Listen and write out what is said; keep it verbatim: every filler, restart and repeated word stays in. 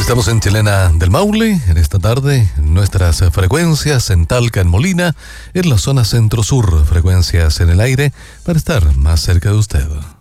Estamos en Chilena del Maule, en esta tarde, nuestras frecuencias en Talca, en Molina, en la zona centro-sur, frecuencias en el aire, para estar más cerca de usted.